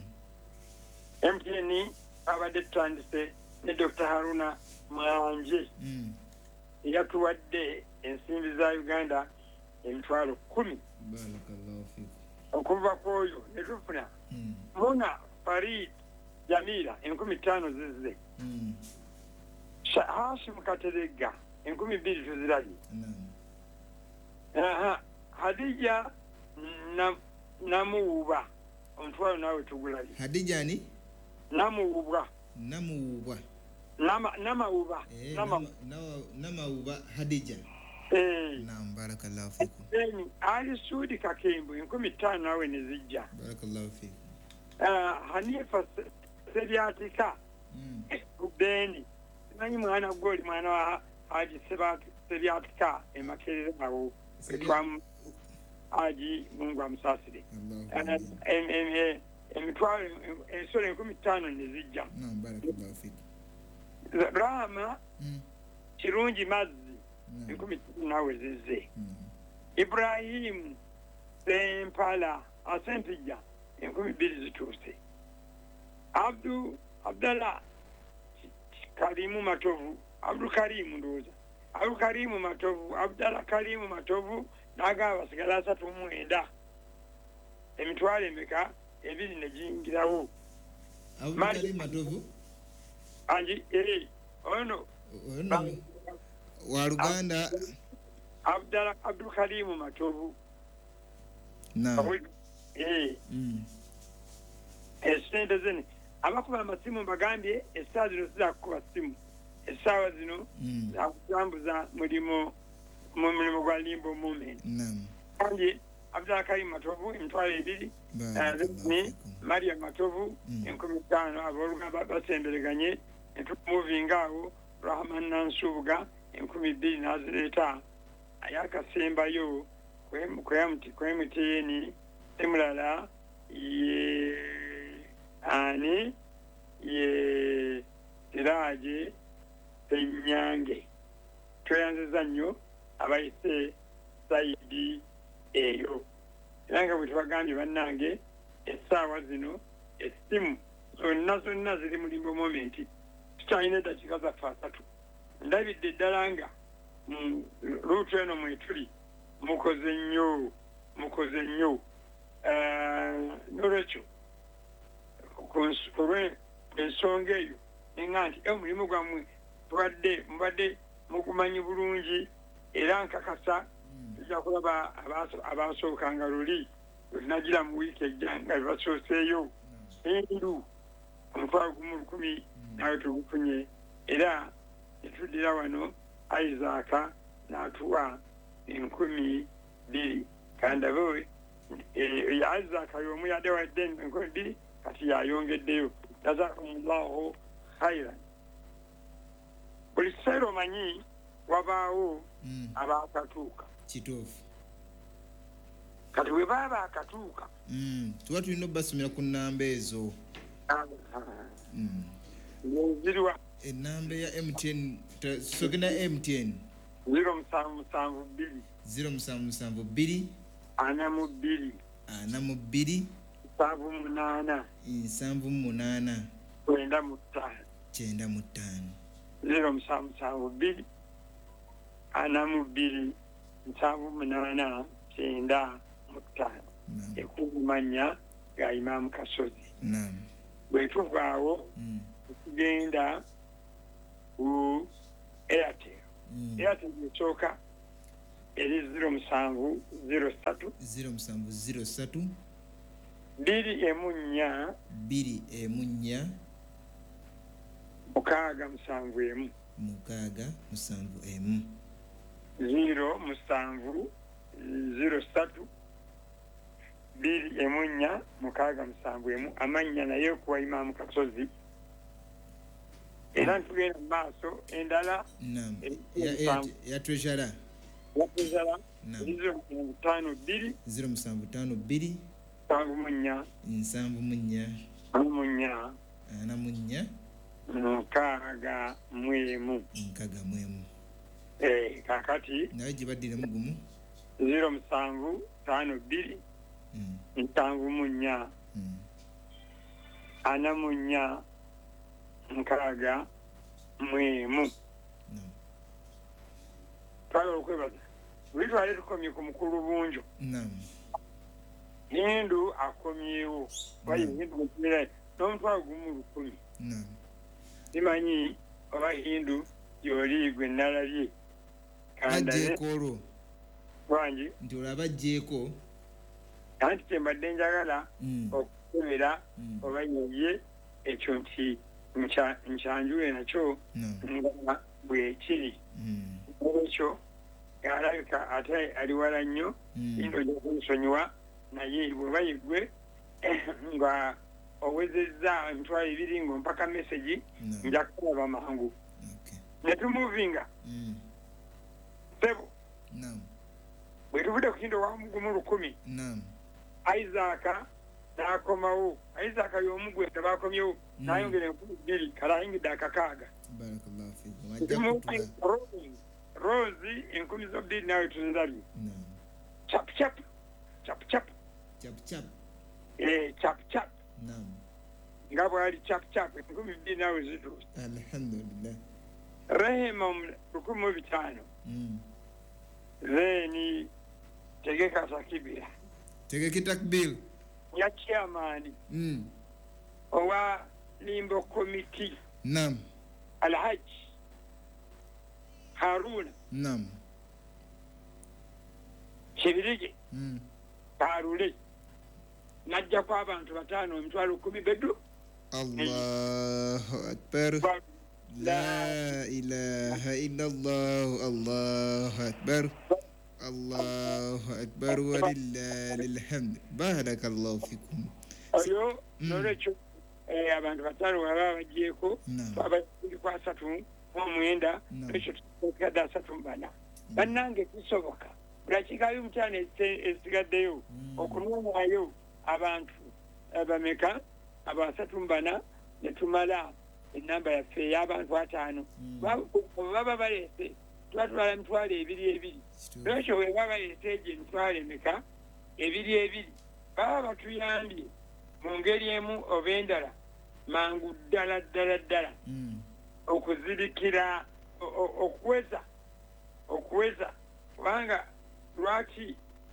MTN abadde tutandise ne Dr. Haruna Mwanje yatuwadde ensimbi za Uganda 10,000. Okuva kwoyo ne tufuna Muna Farid Jamila 5,000 zizze. Hashim Katerega 2,000 tuzirabye. Hadija Namuuba omutwalo nawe tugulabye. Hadija ni? Namuuba. Namauba Hadija. Naam, barakallahu fikum. Ali Sudi Kakembo 15,000 nawe nezijja. Barakallahu fikum. Hanifa Seriatika Kubeni manyi mwana goli mwana wa Haji Seriatika Makerere awo etwamu Haji Mungu amusasire. Emitwalo ensole 15,000 nezijja. Naam, barakallahu fikum. Rama Kirungi Mazzi 10,000 nawe zizze. Ibrahim Sempala Asempija 2,000 zituuse. Abdallah Karimu Matovu, Abdul Karimu ndoza. Abdul Karimu Matovu, Abdallah Karimu Matovu nagaba basigala 39. Emitwalo emeka ebiri ne jingirawo. Abdul Karimu Matovu? Anji ono wa Uganda. Abdul Karimu Matovu. Naam. Esente zene abakuba amasimu bagambye essaawa zino zizakukuba simu. Essaawa zino zakutambuza mulimu gwa Limbo Movement. Kandi Abdul Karim Matovu 2,000, Maria Matovu 15,000 abolugamba basembereganye moving awo. Rahman Nansubuga 2,000 nazireeta ayakasembayo kwemutiyeni emulala ani ye Siraje Penyange. Tweyanziza nnyo abayise Saidi eyo. Era nga bwe tubagambye bannange essaawa zino essimu zonna ziri mu Limbo Movement. Tukyalina eddakiika zaffe 3. Ndabidde ddala nga luutu eno mwetuli mukoze nnyo. Nolwekyo ensonga eyo nga nti omulimu gwammwe mubadde mugumanyi bulungi era nkakasa tujja kulaba abasookanga luli tunagira mu wiiki ejja nga bebasooseeyo endu 10,000 nawe tugufunye era netuddira wano Isaac n'atuwa 10,000 kandi abe Isaac y'omu yadewadde 10,000 kati yayongeddeyo. Jazakumullahu khairan. Buli kiseera omanyi wabaawo abaakatuuka. Kituufu. Kati bwe baba baakatuuka tuba tulina obbasomera ku nnamba ezo. Ziriwa ennamba ya MTN sogena MTN 0772 0772 42 42 78 78 95 0772 42 78 95 ekumanya ga Imam Kasozi. Bwe tuvaawo tugenda ku Airtel. Airtel ekyooka eri 0703 0703 214 214 mukaaga musanvu emu 0703 214 mukaaga musanvu emu amannya naye kuwa Imam Kasozi era ntugenda mu maaso endala ya treasurer 052 072 74 mukaaga mwemu kakati naye gibadire mugumu 0752 74 44 mukaaga mwemu twala okwebaza buli twali tukomye ku mukulu bunjo hindu akomyewo wayi hindu mukimira n'omutwalo gumu 10 simanyi oba hindu yoliigwe nalabye ajjeeko wangi nti olaba ajjeeko anti kyembadde njagala okukebera oba yeye ekyo nti nkyanjule nakyo nga bwekiri ekyo alabika ate ali wala nnyo hindu ojja kunsonyiwa naye bweba yegwe nga owezezza emitwalo 2 ng'ompaka message nja kulaba mangu ne tumuvinga sebo bwe tuvudde ku kintu wamugumu 10 Isaac n'akomawo Isaac y'omugwenda bakomyewo n'ayongera 2 kale ayingidde akakaaga Rose 10,000 nawe tuzirabye chap chap nga bwali chap 10,000 nawe zituuse alhamdulillah rehema 15,000 zeni tegeka takibira tegeki takbir ya chairman owa limbo committee Alhaj Haruna Kibirige Karule najja kwa abantu 5 emitwalo 10 beddu Allahu akbar la ilaha illallah Allahu akbar Allahu akbar walillahil hamd barakallahu fikum ayo nolecho abantu 5 baba bagyeko baba kwa 3 omwenda ekyo tukada 3 bana bannange kisoboka Ulachikayo mchane esigaddeyo okunoonayo abantu abameka abasatumbana ne tumala enamba yaffe y'abantu 5 baba balese twatwala emitwalo 2 lwekyo we baba balese emitwalo emeka 2 baba batuyambye mu ngeri emu oba endala mangu ddala okuzibikira okuweza kubanga lwaki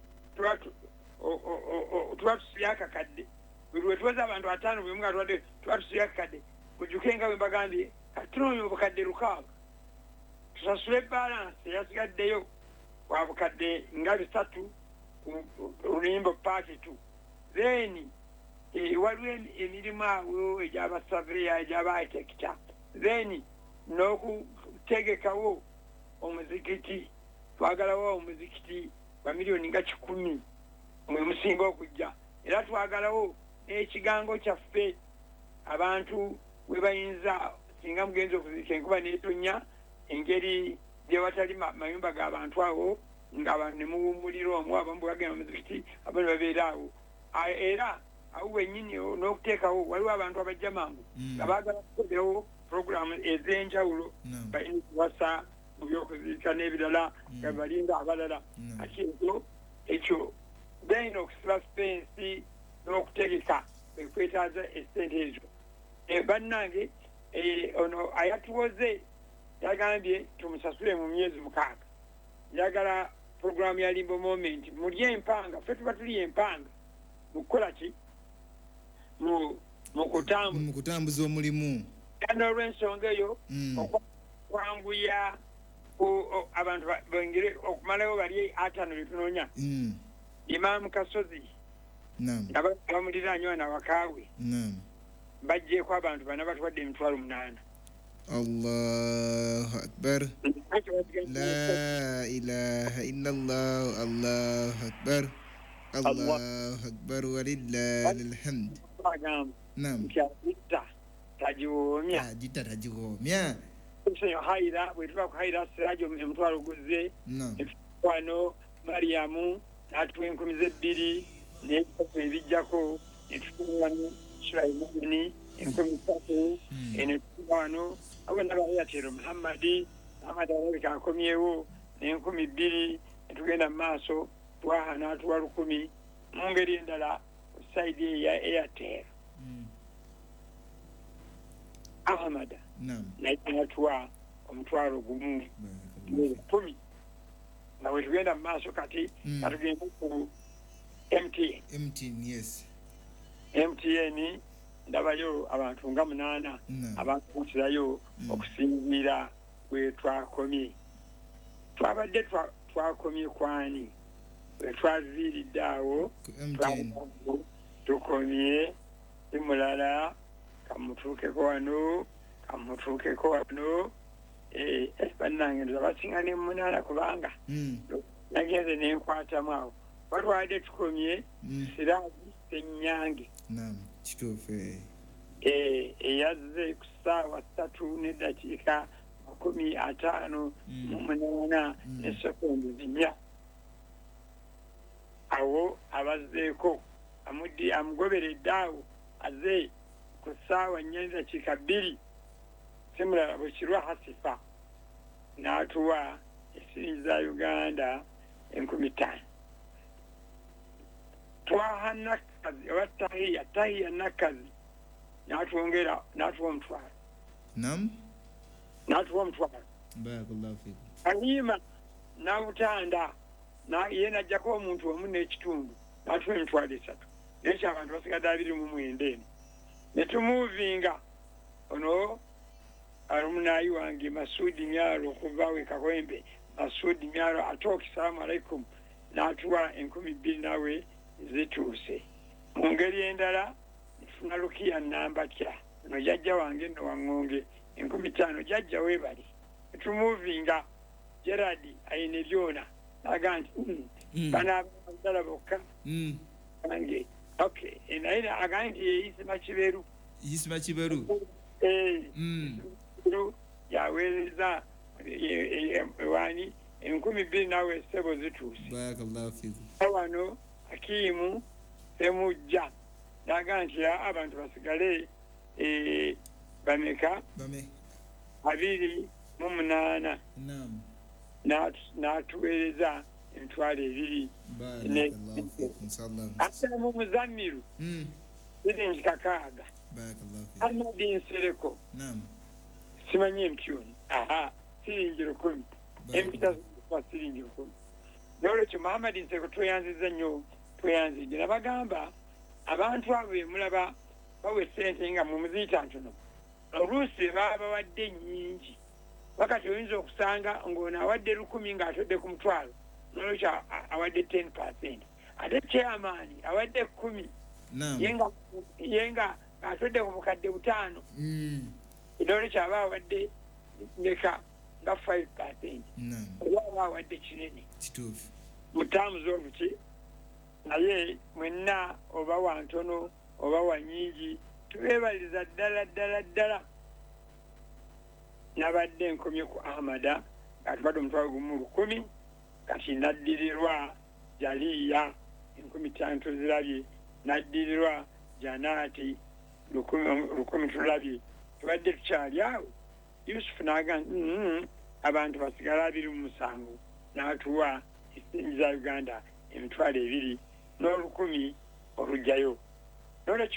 twatusiya akakadde buli wetweza abantu 5 bwe mga twade twatusiya akakadde kujukenga bwe mbagambye katuno bukadde 6 tusasule balance yasigaddeyo wa bukadde nga 3 ulimbo party 2 then waliwo emirimu awo egy'abasaveya egy'abaarchitecture then n'okutegekawo omuzikiti twagalawo omuzikiti wa milioni nga 10 mwe musinga okujja era twagalawo n'ekigango kyaffe abantu we bayinza singa mugenzi okuzika enkuba n'etonya engeri gye watali mayumba g'abantu awo ng'abantu ne muwummulira omwo abamu bwe bagenda muzikiti abandi babeera awo era awo wennyini n'okuteekawo waliwo abantu abajja mangu nga baagala kukolerawo programu ez'enjawulo balina okuwasa mu by'okuziika n'ebirala nga balinda abalala ate ekyo balina okusiba spensi n'okutegeka ekwetaaza essente ezo bannange ono ayatuwoze yagambye tumusasule mu myezi 6 yagala programu ya Limbo Moment muli empanga ffe tuba tuli empanga mu kukola ki mu kutambuza omulimu n'olw'ensonga eyo okwanguya abantu bengere okumalayo bali atano bitunoonya Imam Kasozi bamuliraanyo na wakaawe bajjeeko abantu bana batwadde emitwalo 8 Allahu Akbar La ilaha illallah Allahu Akbar Allahu Akbar walillahil hamd Naam tajiwomya Señor Haida, we talk Haida Serajo Mtwaro Guze, Wano, Mariamu, Atwin Kumizebiri, Nate Jako, Etuano, Shraimani, and Kumisato, and Etuano, I went about Hamadi, Amadaka Komio, Nankumi Biri, and Tugenda Maso, Tuahana, Tuarukumi, Mungari and Dala, Saidi Airtel. Ahamada. Naitwa omutwalo gumu kumi na wetugenda maaso kati atugenda ku MTN ndabayo abantu nga 8 abakuutirayo okusinziira bwe twakomye twabadde twakomye kwani bwe twaziiridde awo tukomye simulala kamutuukeko wano bannange basinga ne 8 kubanga nagenze nenkwatamu awo batwadde tukomye Siraji Senyange kituufu eyazze ku ssaawa 3:58 n'essekondi 4 awo abazzeeko amugoberedde awo azze ku ssaawa 4:2 simulala bwekirwa Hasifa n'atuwa esiringi za Uganda 50,000 twaha Nakazi oba Tahiya Nakazi n'atuwa omutwalo Halima n'Abutanda ye n'ajjako omuntu omu n'ekitundu n'atuwa emitwalo 3 nekyo abantu basigadde 29 ne tumuvinga ono alumnayi wange Masudi Myalo okuva we Kakwembe Masudi Myalo atoki salamu alaikum n'atuwa 12,000 nawe zituuse mu ngeri endala nfuna Lukiya namba kya no jajja wange no wangonge 15,000 jajja webali tumuvinga Gerard ayine byona aganti bana ndala bokka ange okay enaina aganti Isima Kiberu yaweza wani 12,000 nawe sebo zituuse barakallahu fiku wano Hakimu Semujja naganti abantu basigale bameka 28 n'atuweereza emitwalo 2 ate mu Muzammiru siringi 6 Ahmadi Nsereko simanyi empyoni siringi 10 empita siringi 10 n'olwekyo Muhammad Nsereko tweyanziza nnyo tweyanzidde nabagamba abantu abo mulaba bawe ssente nga mu muziyita ntono oluusi baba wadde nnyingi wakati oyinza okusanga ng'ono awadde 10 ng'atodde ku mutwalo n'olwekyo awadde 10%. Ate chairman awadde 10 yenga atodde ku bukadde 5 n'olwekyo aba awadde neka nga 5%. Aba awadde kinene kituufu mu terms of ki naye mwenna oba wantono oba wanyingi tubeebaliza ddala nabadde nkomye ku Ahmada atubadde omutwalo gumu 10 kati naddirirwa Jaliya 15 tuzirabye naddirirwa Janati 10 tulabye tubadde tukyali awo Yusufu n'agamba abantu basigala 27 n'atuwa esiringi za Uganda emitwalo 2 n'olukumi olugjayo n'olwekyo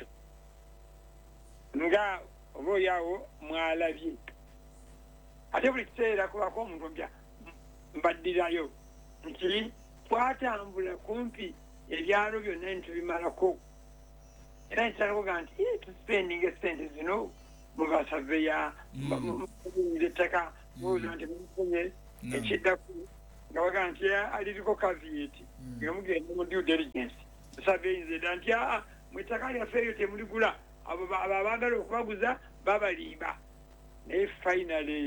nga oba oliawo mwalabye ate buli kiseera kubako omuntu ompya mbaddirayo nti twatambula kumpi ebyalo byonna nitubimalako era nkitalako nti tuspendinga esente zino mubasaveya ettaka buuza nti mufunye ekiddaku nga bagaa nti aliriko kavieti nga mugenda mu due diligence sabeyinzeda nti mu ettaka lyaffe eryo temuligula abo abaagala okubaguza babalimba naye finally